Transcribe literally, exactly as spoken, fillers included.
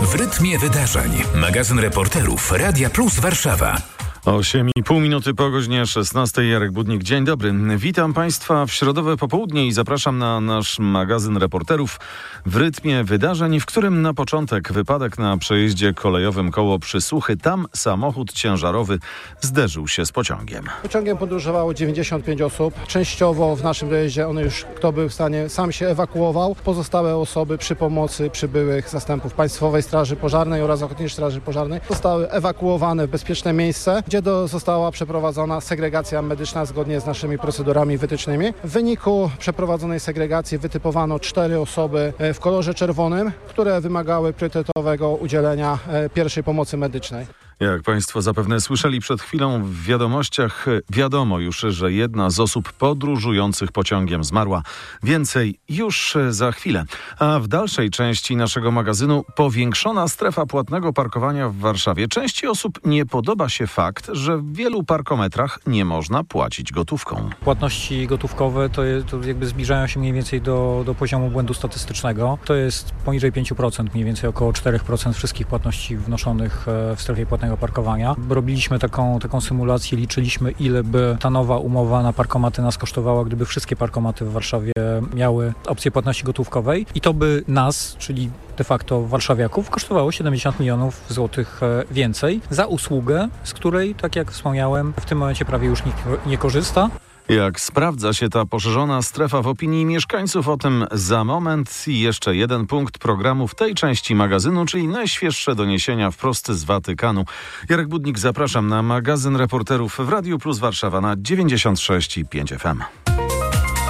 W rytmie wydarzeń. Magazyn reporterów Radia Plus Warszawa. osiem i pół minuty po godzinie szesnastej. Jarek Budnik, dzień dobry. Witam Państwa w środowe popołudnie i zapraszam na nasz magazyn reporterów w rytmie wydarzeń, w którym na początek wypadek na przejeździe kolejowym koło Przysłuchy. Tam samochód ciężarowy zderzył się z pociągiem. Pociągiem podróżowało dziewięćdziesiąt pięć osób. Częściowo w naszym dojeździe one już, kto był w stanie, sam się ewakuował. Pozostałe osoby przy pomocy przybyłych zastępów Państwowej Straży Pożarnej oraz Ochotniczej Straży Pożarnej zostały ewakuowane w bezpieczne miejsce, gdzie do, została przeprowadzona segregacja medyczna zgodnie z naszymi procedurami wytycznymi. W wyniku przeprowadzonej segregacji wytypowano cztery osoby w kolorze czerwonym, które wymagały priorytetowego udzielenia pierwszej pomocy medycznej. Jak Państwo zapewne słyszeli przed chwilą w wiadomościach, wiadomo już, że jedna z osób podróżujących pociągiem zmarła. Więcej już za chwilę. A w dalszej części naszego magazynu powiększona strefa płatnego parkowania w Warszawie. Części osób nie podoba się fakt, że w wielu parkometrach nie można płacić gotówką. Płatności gotówkowe to, je, to jakby zbliżają się mniej więcej do, do poziomu błędu statystycznego. To jest poniżej pięć procent, mniej więcej około cztery procent wszystkich płatności wnoszonych w strefie płatnego parkowania. Robiliśmy taką, taką symulację, liczyliśmy, ile by ta nowa umowa na parkomaty nas kosztowała, gdyby wszystkie parkomaty w Warszawie miały opcję płatności gotówkowej i to by nas, czyli de facto warszawiaków, kosztowało siedemdziesiąt milionów złotych więcej za usługę, z której, tak jak wspomniałem, w tym momencie prawie już nikt nie korzysta. Jak sprawdza się ta poszerzona strefa w opinii mieszkańców, o tym za moment. I jeszcze jeden punkt programu w tej części magazynu, czyli najświeższe doniesienia wprost z Watykanu. Jarek Budnik, zapraszam na magazyn reporterów w Radiu Plus Warszawa na dziewięćdziesiąt sześć i pięć F M.